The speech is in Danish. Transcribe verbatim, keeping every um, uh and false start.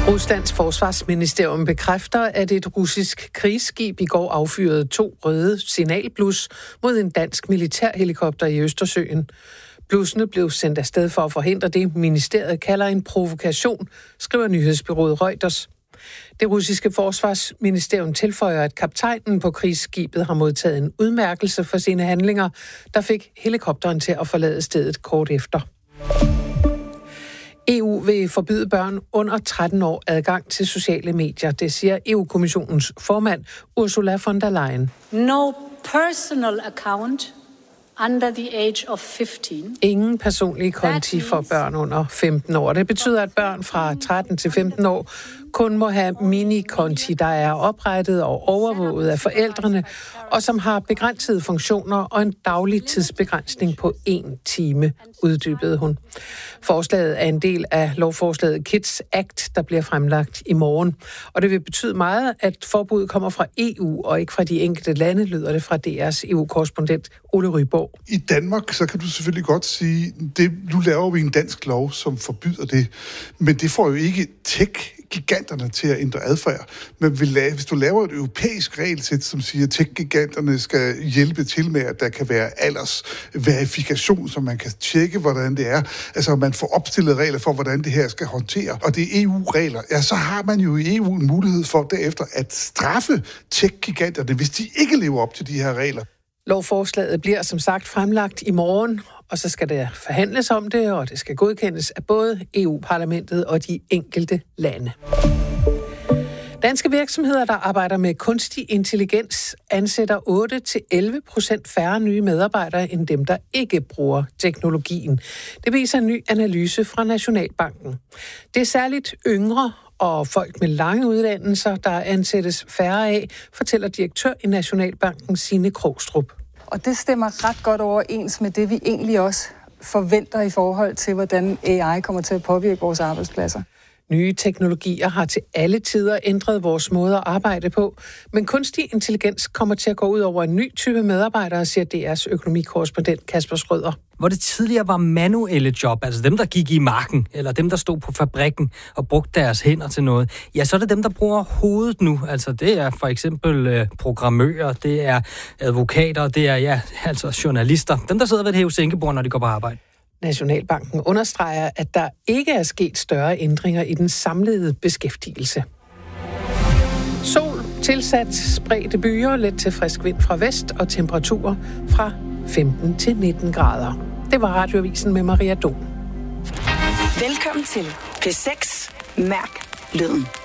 Ruslands forsvarsministerium bekræfter, at et russisk krigsskib i går affyrede to røde signalblus mod en dansk militærhelikopter i Østersøen. Blussene blev sendt afsted for at forhindre det, ministeriet kalder en provokation, skriver nyhedsbureauet Reuters. Det russiske forsvarsministerium tilføjer, at kaptajnen på krigsskibet har modtaget en udmærkelse for sine handlinger, der fik helikopteren til at forlade stedet kort efter. E U vil forbyde børn under tretten år adgang til sociale medier, det siger E U-kommissionens formand Ursula von der Leyen. No personal account under the age of femten. Ingen personlige konti for børn under femten år. Det betyder, at børn fra tretten til femten år kun må have minikonti, der er oprettet og overvåget af forældrene, og som har begrænsede funktioner og en daglig tidsbegrænsning på en time, uddybede hun. Forslaget er en del af lovforslaget Kids Act, der bliver fremlagt i morgen. Og det vil betyde meget, at forbuddet kommer fra E U og ikke fra de enkelte lande, lyder det fra D R's E U-korrespondent Ole Ryborg. I Danmark, så kan du selvfølgelig godt sige, det, nu laver vi en dansk lov, som forbyder det, men det får jo ikke tech giganterne til at ændre adfærd. Men hvis du laver et europæisk regelsæt, som siger, at tech-giganterne skal hjælpe til med, at der kan være aldersverifikation, så man kan tjekke, hvordan det er. Altså, man får opstillet regler for, hvordan det her skal håndtere. Og det er E U-regler. Ja, så har man jo i E U en mulighed for derefter at straffe tech-giganterne, hvis de ikke lever op til de her regler. Lovforslaget bliver som sagt fremlagt i morgen, og så skal der forhandles om det, og det skal godkendes af både E U-parlamentet og de enkelte lande. Danske virksomheder, der arbejder med kunstig intelligens, ansætter otte til elleve procent færre nye medarbejdere end dem, der ikke bruger teknologien. Det viser en ny analyse fra Nationalbanken. Det er særligt yngre og folk med lange uddannelser, der ansættes færre af, fortæller direktør i Nationalbanken Signe Krogstrup. Og det stemmer ret godt overens med det, vi egentlig også forventer i forhold til, hvordan A I kommer til at påvirke vores arbejdspladser. Nye teknologier har til alle tider ændret vores måde at arbejde på, men kunstig intelligens kommer til at gå ud over en ny type medarbejdere, siger D R's økonomikorrespondent Kasper Schrøder. Hvor det tidligere var manuelle job, altså dem, der gik i marken, eller dem, der stod på fabrikken og brugte deres hænder til noget, ja, så er det dem, der bruger hovedet nu. Altså det er for eksempel øh, programmører, det er advokater, det er ja, altså journalister. Dem, der sidder ved et hæve-sænkebord, når de går på arbejde. Nationalbanken understreger, at der ikke er sket større ændringer i den samlede beskæftigelse. Sol, tilsat spredte byer, let til frisk vind fra vest og temperaturer fra femten til nitten grader. Det var Radioavisen med Maria Dom. Velkommen til P seks. Mærk lyden.